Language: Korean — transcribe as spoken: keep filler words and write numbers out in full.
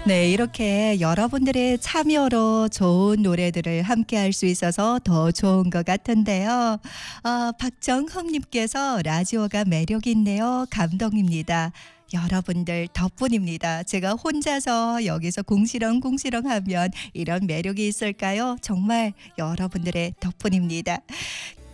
네, 이렇게 여러분들의 참여로 좋은 노래들을 함께 할 수 있어서 더 좋은 것 같은데요. 아, 박정흠님께서 라디오가 매력이 있네요. 감동입니다. 여러분들 덕분입니다. 제가 혼자서 여기서 궁시렁궁시렁 하면 이런 매력이 있을까요? 정말 여러분들의 덕분입니다.